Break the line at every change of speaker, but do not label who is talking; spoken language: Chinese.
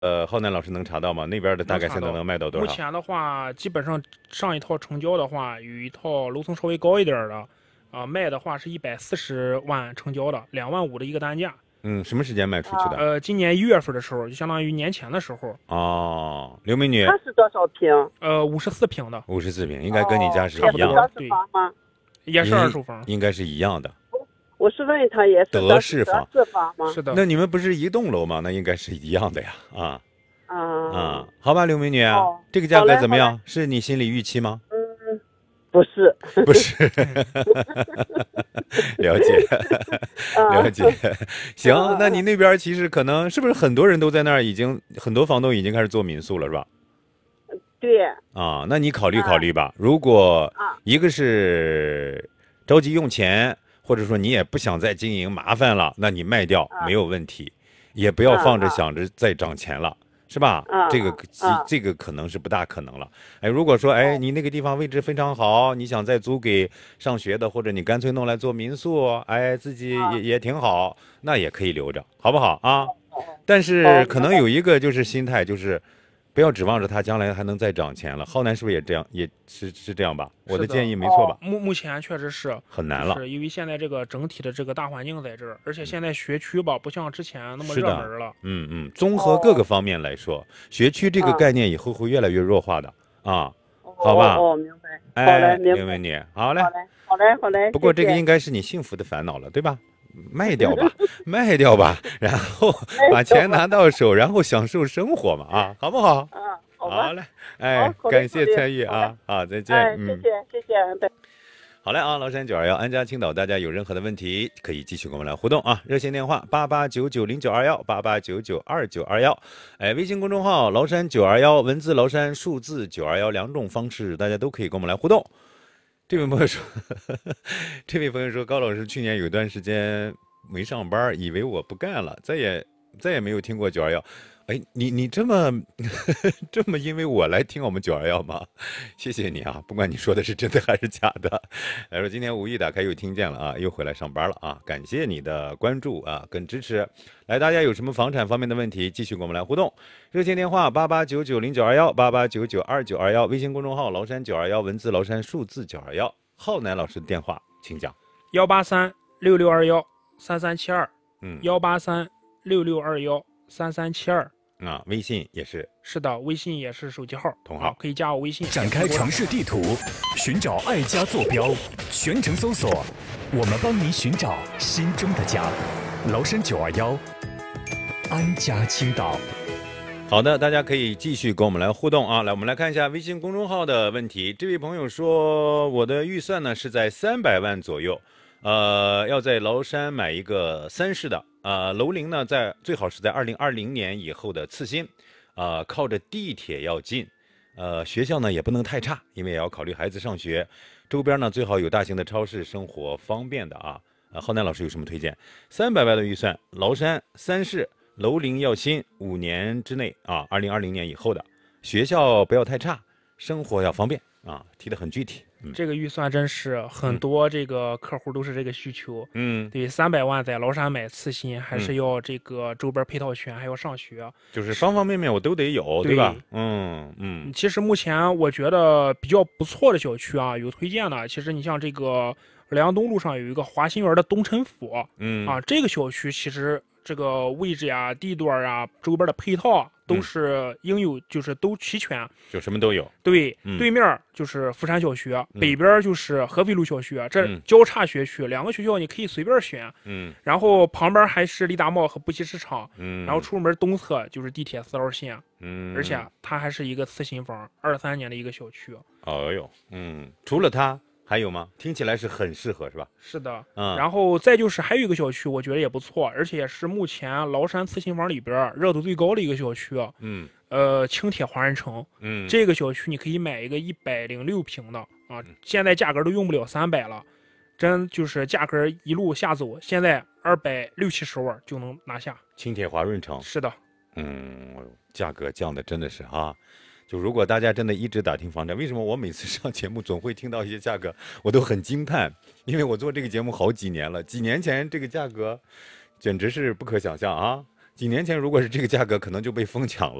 浩南老师能查到吗？那边的大概现在能卖到多少？
目前的话，基本上上一套成交的话，有一套楼层稍微高一点的，卖的话是140万成交的，2万5的一个单价。
什么时间卖出去的？
今年1月份的时候，就相当于年前的时候。
哦，刘美女，
它是多少平
？54平的。
54平，应该跟你家是
也
一样的。
是房吗？
也是2手房，
应该是一样的。
我是问他也是
德式房
吗？
是的。
那你们不是一栋楼吗？那应该是一样的呀。好吧，刘美女，这个价格怎么样？是你心理预期吗？
不是，
不是。了解，了解。行，那你那边其实可能是不是很多人都在那儿，很多房东已经开始做民宿了，是吧？
对。
那你考虑考虑吧。如果一个是着急用钱，或者说你也不想再经营麻烦了，那你卖掉没有问题，也不要放着想着再涨钱了。是吧？这个可能是不大可能了。如果说你那个地方位置非常好，你想再租给上学的，或者你干脆弄来做民宿，自己也挺好，那也可以留着，好不好啊？但是可能有一个就是心态，就是不要指望着它将来还能再涨钱了。浩南是不是也这样？也是这样吧？我的建议没错吧？
目前确实是
很难了，
是因为现在这个整体的这个大环境在这儿，而且现在学区吧不像之前那么热门了。
综合各个方面来说，学区这个概念以后会越来越弱化的啊，好吧？
明白。好嘞，
刘美女，好嘞，
好嘞。
不过这个应该是你幸福的烦恼了，对吧？卖掉吧，卖掉吧，然后把钱拿到手，然后享受生活嘛，好不好？好嘞，感谢参与啊，好，再见，
谢谢。
好嘞啊，崂山921安家青岛，大家有任何的问题可以继续跟我们来互动啊，热线电话88990921，88992921，微信公众号崂山921，文字崂山，数字921，两种方式大家都可以跟我们来互动。这位朋友说，高老师去年有一段时间没上班，以为我不干了，再也没有听过921。你这么因为我来听我们921吗？谢谢你啊，不管你说的是真的还是假的。来说今天无意打开又听见了啊，又回来上班了啊，感谢你的关注啊跟支持。来，大家有什么房产方面的问题，继续跟我们来互动。热线电话88990921，88992921，微信公众号崂山921，文字崂山，数字921。浩南老师的电话，请讲。
18366213372。18366213372。
微信也是。
是的，微信也是手机号，
同号
可以加我微信。
展开城市地图，寻找爱家坐标，全程搜索，我们帮您寻找心中的家。崂山921，安家青岛。
好的，大家可以继续跟我们来互动啊！来，我们来看一下微信公众号的问题。这位朋友说，我的预算呢是在300万左右，要在崂山买一个3室的，楼龄呢最好是在2020年以后的次新，靠着地铁要近，学校呢也不能太差，因为也要考虑孩子上学。周边呢最好有大型的超市，生活方便的啊。浩南老师有什么推荐？300万的预算，崂山3室。楼龄要新，5年之内啊，2020年以后的，学校不要太差，生活要方便啊，提得很具体。
这个预算真是很多，这个客户都是这个需求。对，300万在崂山买次新，还是要这个周边配套全，还要上学，
就是方方面面我都得有，对吧？
其实目前我觉得比较不错的小区啊，有推荐的。其实你像这个梁东路上有一个华新园的东辰府，这个小区其实这个位置呀、地段啊、周边的配套都是应有，就是都齐全，
就什么都有。
对，对面就是福山小学，北边就是合肥路小学，这交叉学区，2个学校你可以随便选。然后旁边还是李大茂和布希市场，然后出门东侧就是地铁4号线，而且它还是一个次新房，23年的一个小区。
除了它还有吗？听起来是很适合，是吧？
是的，然后再就是还有一个小区，我觉得也不错，而且也是目前崂山次新房里边热度最高的一个小区。轻铁华人城，这个小区你可以买一个106平的啊，现在价格都用不了300了，真就是价格一路下走，现在260-270万就能拿下。
轻铁华润城，
是的，
价格降的真的是啊。就如果大家真的一直打听房产，为什么我每次上节目总会听到一些价格，我都很惊叹，因为我做这个节目好几年了，几年前这个价格简直是不可想象啊！ 几年前如果是这个价格，可能就被疯抢了。